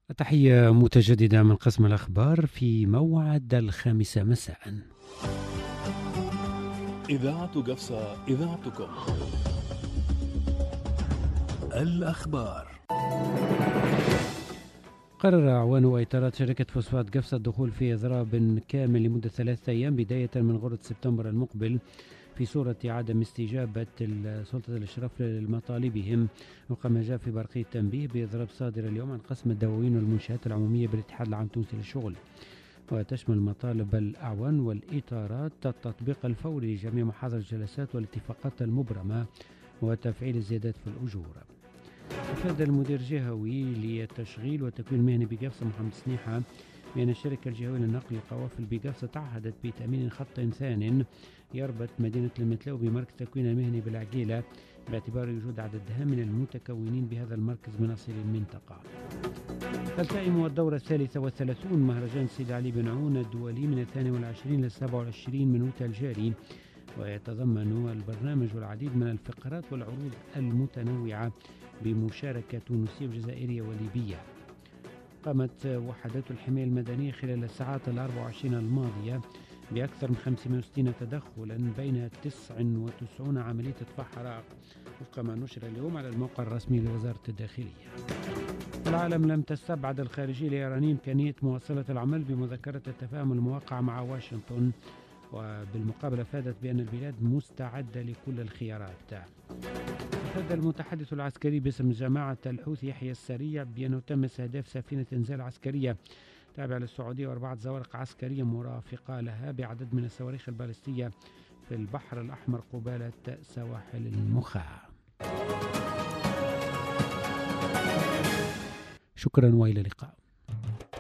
تحية متجددة من قسم الأخبار في موعد 5 مساء. إذاعة قفصة، إذاعتكم. الأخبار. قرر أعوان وإطارات شركة فوسفات قفصة الدخول في إضراب كامل لمدة 3 أيام بداية من غرة سبتمبر المقبل في صورة عدم استجابة سلطة الإشراف لمطالبهم، وفق ما جاء في برقية تنبيه بإضراب صادر اليوم عن قسم الدواوين والمنشآت العمومية بالاتحاد العام التونسي للشغل. وتشمل مطالب الأعوان والإطارات التطبيق الفوري لجميع محاضر الجلسات والاتفاقات المبرمة وتفعيل الزيادات في الأجور. أفاد المدير الجهوي للتشغيل والتكوين المهني بقفصة محمد سنيحة بأن الشركة الجهوية لنقل القوافل بقفصة تعهدت بتأمين خط ثان يربط مدينة المتلو بمركز التكوين المهني بالعقيلة باعتبار وجود عدد هام من المتكونين بهذا المركز من أصيل المنطقة. تلتئم الدورة 33 مهرجان سيد علي بن عون الدولي من 22 ل 27 من أوت الجاري، ويتضمن البرنامج العديد من الفقرات والعروض المتنوعة بمشاركة تونسية وجزائرية وليبية. قامت وحدات الحماية المدنية خلال الساعات 24 الماضية بأكثر من 560 تدخلا بين 99 عملية إطفاء حرائق، وفق ما نشر اليوم على الموقع الرسمي لوزارة الداخلية. العالم لم تستبعد الخارجية الإيرانية إمكانية مواصلة العمل بمذكرة التفاهم الموقعة مع واشنطن، وبالمقابل أفادت بأن البلاد مستعدة لكل الخيارات. أفاد المتحدث العسكري باسم جماعة الحوثي يحيى السريع بأنه تم استهداف سفينة إنزال عسكرية تابعة للسعودية و4 زوارق عسكرية مرافقة لها بعدد من الصواريخ البالستية في البحر الأحمر قبالة سواحل المخا. شكرا وإلى اللقاء.